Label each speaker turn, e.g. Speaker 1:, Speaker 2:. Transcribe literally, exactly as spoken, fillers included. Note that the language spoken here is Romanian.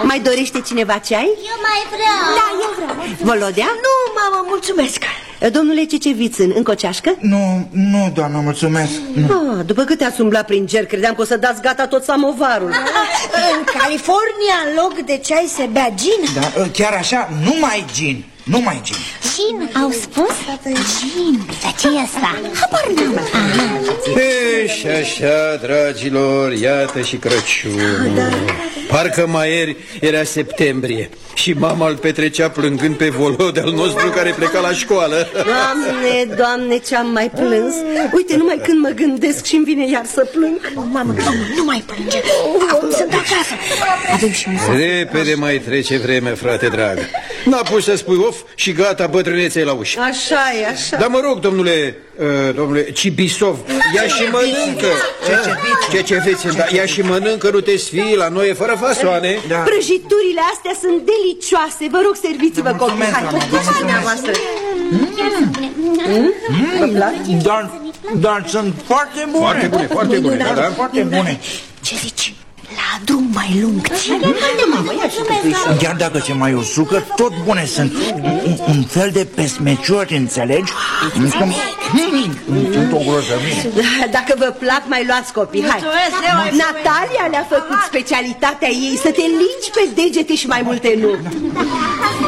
Speaker 1: Mai dorește cineva ceai?
Speaker 2: Eu mai vreau.
Speaker 3: Da, eu vreau.
Speaker 1: Volodea?
Speaker 3: Nu, mamă, mulțumesc.
Speaker 1: Domnule Cecevițân, încă o ceașcă?
Speaker 4: Nu, nu, doamnă, mulțumesc.
Speaker 1: Ah, după câte ați umblat prin ger, credeam că o să dați gata tot samovarul.
Speaker 3: În California, în loc de ceai, se bea gin.
Speaker 4: Da, chiar așa, numai gin. Numai gin.
Speaker 2: Gin, au spus? Gin. Dar ce e asta? Habar n-am.
Speaker 5: E, și așa, dragilor, iată și Crăciunul. Da. Parcă mai ieri era septembrie și mama îl petrecea plângând pe Volodea al nostru care pleca la școală.
Speaker 1: Doamne, Doamne, ce-am mai plâns. Uite, numai când mă gândesc și-mi vine iar să plâng.
Speaker 3: Mamă, mamă, nu mai plânge. Acum sunt acasă. Avem și un
Speaker 5: Repede mai trece vremea, frate drag. N-a pus să spui of și gata, bătrânețe la ușă.
Speaker 1: Așa e, așa.
Speaker 5: Dar mă rog, domnule, uh, domnule Cibisov, ia și mănâncă. Cecevițân, da, ia și mănâncă, nu te sfii, la noi e fără fasoane.
Speaker 1: Da. Prăjiturile astea sunt delicioase. Vă rog, serviți-vă copii. Hai, poftiți dumneavoastră. Vă plac?
Speaker 4: Dar, dar sunt foarte bune.
Speaker 5: Foarte bune, foarte bune, da, da?
Speaker 4: Foarte bune.
Speaker 3: Ce zici? La drum mai lung.
Speaker 4: Chiar dacă se mai usucă, tot bune sunt. Un, un fel de pesmeciori, înțelegi? Sunt o grozăvie.
Speaker 1: Dacă vă plac, mai luați copii. Hai. Natalia le-a făcut specialitatea ei, să te lingi pe degete și mai multe nu.